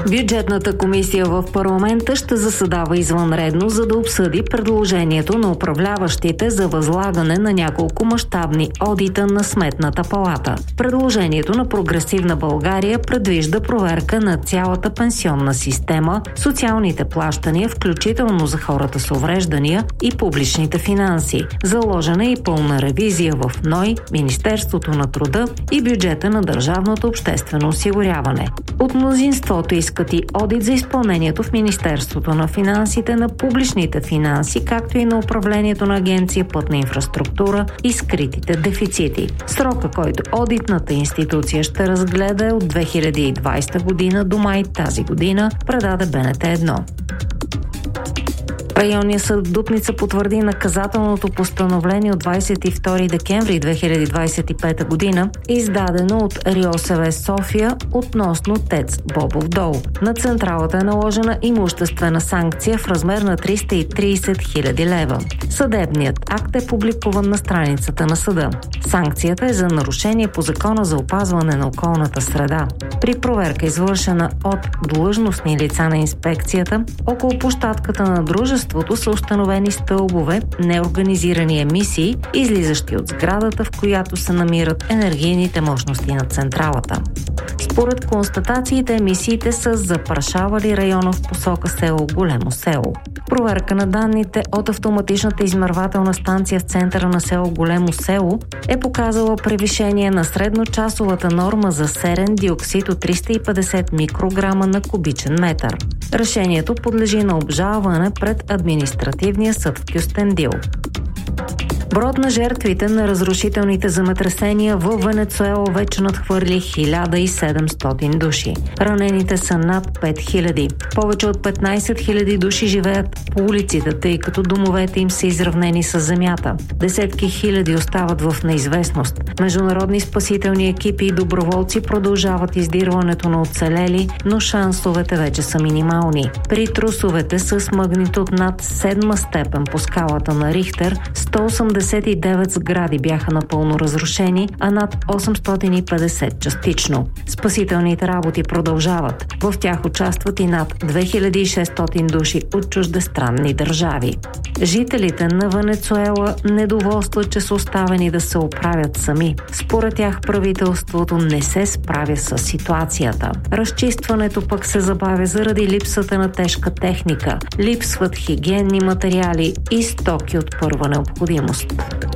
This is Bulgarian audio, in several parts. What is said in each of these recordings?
Бюджетната комисия в парламента ще заседава извънредно, за да обсъди предложението на управляващите за възлагане на няколко мащабни одита на Сметната палата. Предложението на Прогресивна България предвижда проверка на цялата пенсионна система, социалните плащания, включително за хората с увреждания и публичните финанси. Заложена е и пълна ревизия в НОИ, Министерството на труда и бюджета на държавното обществено осигуряване. От мнозинството искат и одит за изпълнението в Министерството на финансите на публичните финанси, както и на управлението на Агенция Пътна инфраструктура и скритите дефицити. Срока, който одитната институция ще разгледа, е от 2020 година до май тази година, предаде БНТ 1. Районният съд в Дупница потвърди наказателното постановление от 22 декември 2025 година, издадено от РИОСВ София относно ТЕЦ Бобов дол. На централата е наложена имуществена санкция в размер на 330 хиляди лева. Съдебният акт е публикуван на страницата на съда. Санкцията е за нарушение по Закона за опазване на околната среда. При проверка, извършена от длъжностни лица на инспекцията, около площадката на дружеството са установени стълбове, неорганизирани емисии, излизащи от сградата, в която се намират енергийните мощности на централата. Според констатациите, емисиите са запрашавали района в посока село Големо село. Проверка на данните от автоматичната измервателна станция в центъра на село Големо село е показала превишение на средночасовата норма за серен диоксид от 350 микрограма на кубичен метър. Решението подлежи на обжалване пред административния съд в Кюстендил. Броят на жертвите на разрушителните земетресения в Венецуела вече надхвърли 1700 души. Ранените са над 5000. Повече от 15 000 души живеят по улиците, тъй като домовете им са изравнени с земята. Десетки хиляди остават в неизвестност. Международни спасителни екипи и доброволци продължават издирването на оцелели, но шансовете вече са минимални. При трусовете с магнитуд над 7 степен по скалата на Рихтер, 189 сгради бяха напълно разрушени, а над 850 частично. Спасителните работи продължават. В тях участват и над 2600 души от чуждестранни държави. Жителите на Венецуела недоволстват, че са оставени да се оправят сами. Според тях правителството не се справя с ситуацията. Разчистването пък се забавя заради липсата на тежка техника. Липсват хигиенни материали и стоки от първа необходимост.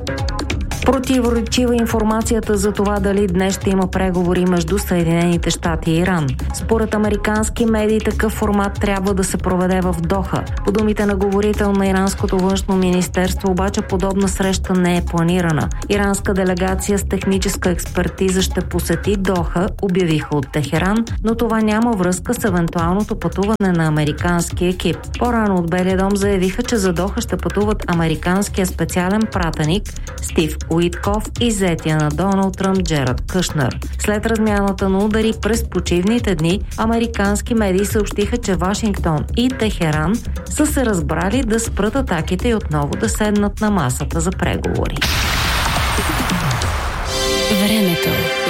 Противоречива информацията за това дали днес ще има преговори между Съединените щати и Иран. Според американски медии такъв формат трябва да се проведе в Доха. По думите на говорител на иранското външно министерство, обаче подобна среща не е планирана. Иранска делегация с техническа експертиза ще посети Доха, обявиха от Техеран, но това няма връзка с евентуалното пътуване на американски екип. По-рано от Белия дом заявиха, че за Доха ще пътуват американския специален пратеник Стив Уитков и зетия на Доналд Тръмп Джерард Кушнер. След размяната на удари през почивните дни, американски медии съобщиха, че Вашингтон и Техеран са се разбрали да спрат атаките и отново да седнат на масата за преговори. Времето.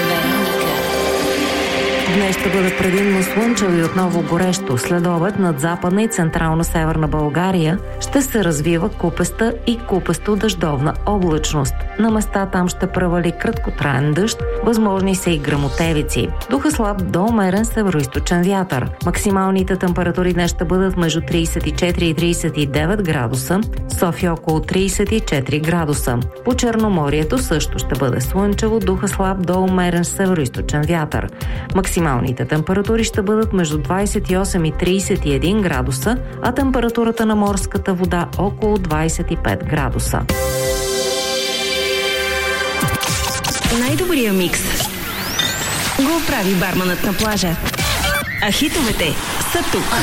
Днес ще бъде предимно слънчево и отново горещо. След обед над западна и централна северна България ще се развива купеста и купесто-дъждовна облачност. На места там ще превали краткотраен дъжд, възможни са и гръмотевици. Духа слаб до умерен североизточен вятър. Максималните температури днес ще бъдат между 34 и 39 градуса, София около 34 градуса. По Черноморието също ще бъде слънчево, духа слаб до умерен североизточен вятър. Максималните температури ще бъдат между 28 и 31 градуса, а температурата на морската вода около 25 градуса. Най-добрия микс го прави барманът на плажа. А хитовете са тук.